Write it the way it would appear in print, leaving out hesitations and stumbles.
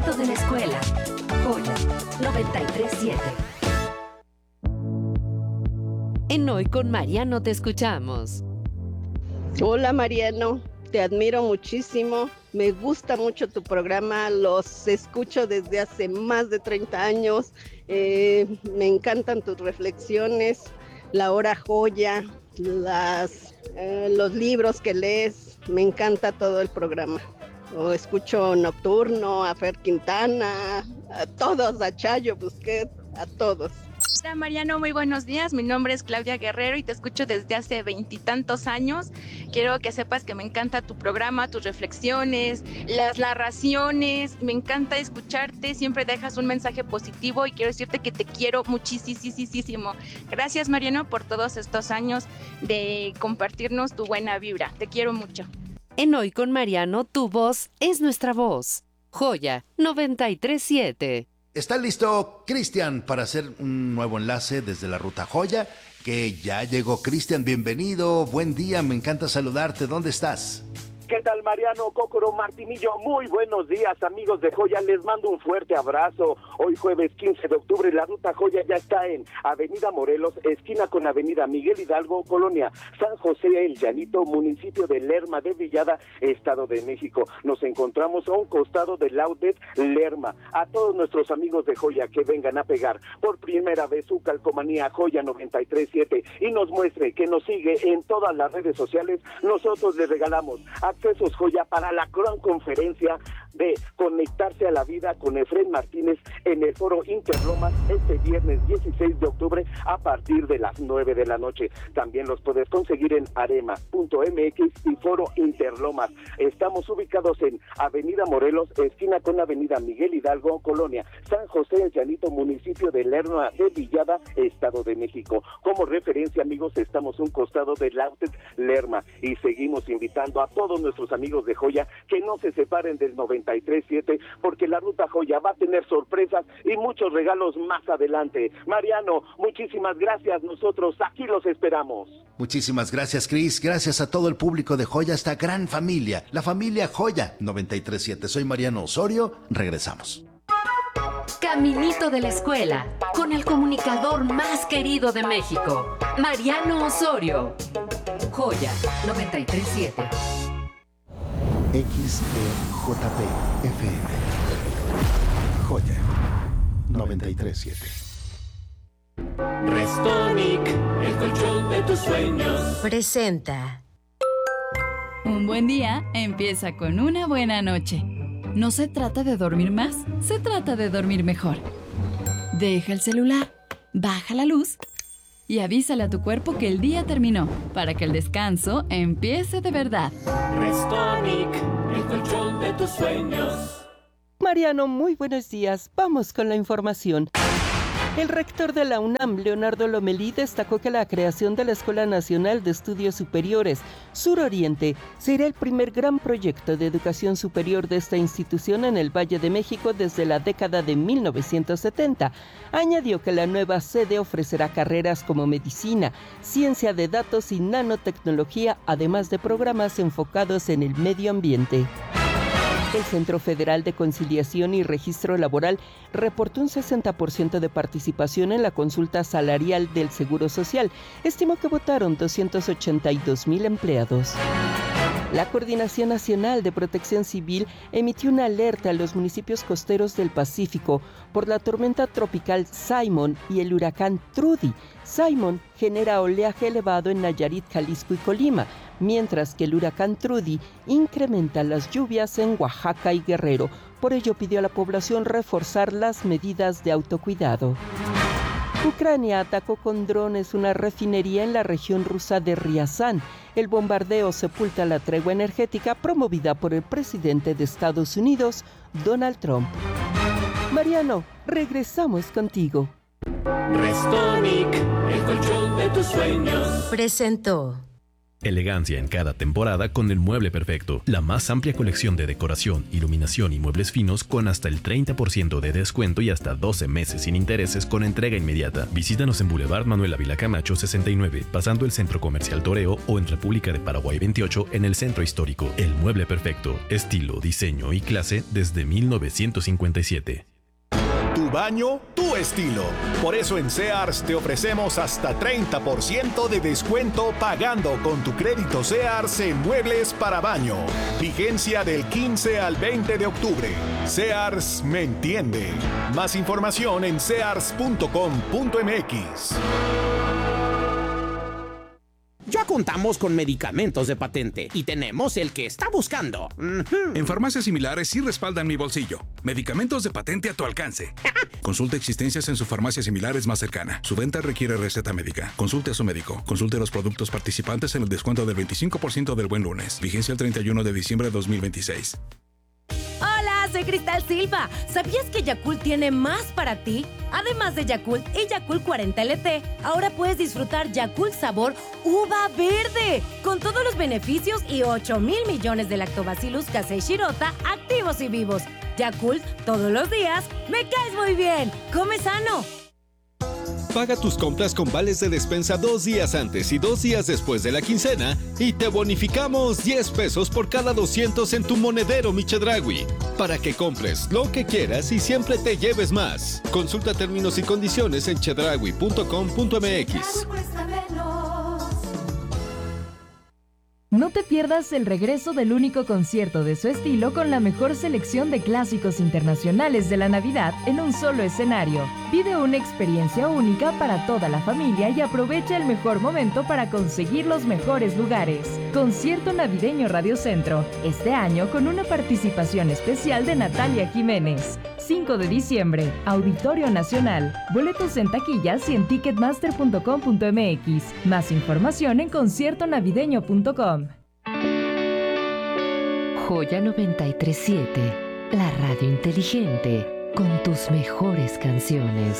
Caminito de la Escuela. Joya 93.7. En Hoy con Mariano te escuchamos. Hola Mariano, te admiro muchísimo, me gusta mucho tu programa, los escucho desde hace más de 30 años, me encantan tus reflexiones, la hora joya, los libros que lees, me encanta todo el programa. O escucho Nocturno, a Fer Quintana, a todos, a Chayo Busquet, a todos. Hola Mariano, muy buenos días. Mi nombre es Claudia Guerrero y te escucho desde hace 20 años. Quiero que sepas que me encanta tu programa, tus reflexiones, las narraciones. Me encanta escucharte. Siempre dejas un mensaje positivo y quiero decirte que te quiero muchísimo. Gracias Mariano por todos estos años de compartirnos tu buena vibra. Te quiero mucho. En Hoy con Mariano, tu voz es nuestra voz. Joya 93.7. ¿Está listo Cristian para hacer un nuevo enlace desde la Ruta Joya? Que ya llegó Cristian, bienvenido, buen día, me encanta saludarte, ¿dónde estás? ¿Qué tal Mariano, Cócoro, Martinillo? Muy buenos días amigos de Joya, les mando un fuerte abrazo. Hoy jueves 15 de octubre la Ruta Joya ya está en Avenida Morelos, esquina con Avenida Miguel Hidalgo, Colonia San José El Llanito, municipio de Lerma de Villada, Estado de México. Nos encontramos a un costado del Outlet Lerma. A todos nuestros amigos de Joya que vengan a pegar por primera vez su calcomanía Joya 93.7 y nos muestre que nos sigue en todas las redes sociales, nosotros les regalamos accesos Joya para la gran conferencia de Conectarse a la Vida con Efrén Martínez en el Foro Interlomas este viernes 16 de octubre a partir de las 9 de la noche. También los puedes conseguir en arema.mx y Foro Interlomas. Estamos ubicados en Avenida Morelos, esquina con Avenida Miguel Hidalgo, Colonia San José El Llanito, municipio de Lerma de Villada, Estado de México. Como referencia, amigos, estamos un costado del Outlet Lerma y seguimos invitando a todos nuestros amigos de Joya que no se separen del 93.7 porque la Ruta Joya va a tener sorpresas y muchos regalos más adelante. Mariano, muchísimas gracias, nosotros aquí los esperamos. Muchísimas gracias Cris, gracias a todo el público de Joya, esta gran familia, la familia Joya 93.7. Soy Mariano Osorio, regresamos. Caminito de la Escuela, con el comunicador más querido de México, Mariano Osorio. Joya 93.7. XEJP FM. Joya 93.7. Restonic, el colchón de tus sueños. Presenta. Un buen día empieza con una buena noche. No se trata de dormir más, se trata de dormir mejor. Deja el celular, baja la luz y avísale a tu cuerpo que el día terminó, para que el descanso empiece de verdad. Restonic, el colchón de tus sueños. Mariano, muy buenos días. Vamos con la información. El rector de la UNAM, Leonardo Lomelí, destacó que la creación de la Escuela Nacional de Estudios Superiores Suroriente será el primer gran proyecto de educación superior de esta institución en el Valle de México desde la década de 1970. Añadió que la nueva sede ofrecerá carreras como medicina, ciencia de datos y nanotecnología, además de programas enfocados en el medio ambiente. El Centro Federal de Conciliación y Registro Laboral reportó un 60% de participación en la consulta salarial del Seguro Social. Estimó que votaron 282,000 empleados. La Coordinación Nacional de Protección Civil emitió una alerta a los municipios costeros del Pacífico por la tormenta tropical Simon y el huracán Trudy. Simon genera oleaje elevado en Nayarit, Jalisco y Colima, mientras que el huracán Trudy incrementa las lluvias en Oaxaca y Guerrero. Por ello pidió a la población reforzar las medidas de autocuidado. Ucrania atacó con drones una refinería en la región rusa de Ryazán. El bombardeo sepulta la tregua energética promovida por el presidente de Estados Unidos, Donald Trump. Mariano, regresamos contigo. Restonic, el colchón de tus sueños. Presentó. Elegancia en cada temporada con el mueble perfecto. La más amplia colección de decoración, iluminación y muebles finos con hasta el 30% de descuento y hasta 12 meses sin intereses con entrega inmediata. Visítanos en Boulevard Manuel Ávila Camacho 69, pasando el Centro Comercial Toreo, o en República de Paraguay 28 en el Centro Histórico. El mueble perfecto. Estilo, diseño y clase desde 1957. Tu baño, tu estilo. Por eso en Sears te ofrecemos hasta 30% de descuento pagando con tu crédito Sears en muebles para baño. Vigencia del 15 al 20 de octubre. Sears me entiende. Más información en sears.com.mx. Ya contamos con medicamentos de patente y tenemos el que está buscando. En farmacias similares sí respaldan mi bolsillo. Medicamentos de patente a tu alcance. Consulte existencias en su farmacia similares más cercana. Su venta requiere receta médica. Consulte a su médico. Consulte los productos participantes en el descuento del 25% del Buen Lunes. Vigencia el 31 de diciembre de 2026. Hola, soy Cristal Silva. ¿Sabías que Yakult tiene más para ti? Además de Yakult y Yakult 40 LT, ahora puedes disfrutar Yakult sabor uva verde, con todos los beneficios y 8,000 millones de lactobacillus casei shirota activos y vivos. Yakult, todos los días, me caes muy bien. Come sano. Paga tus compras con vales de despensa 2 días antes y 2 días después de la quincena y te bonificamos 10 pesos por cada 200 en tu monedero Mi Chedraui, para que compres lo que quieras y siempre te lleves más. Consulta términos y condiciones en chedraui.com.mx. No te pierdas el regreso del único concierto de su estilo con la mejor selección de clásicos internacionales de la Navidad en un solo escenario. Vive una experiencia única para toda la familia y aprovecha el mejor momento para conseguir los mejores lugares. Concierto Navideño Radio Centro, este año con una participación especial de Natalia Jiménez. 5 de diciembre, Auditorio Nacional. Boletos en taquillas y en ticketmaster.com.mx. Más información en conciertonavideño.com. Joya 937, la radio inteligente con tus mejores canciones.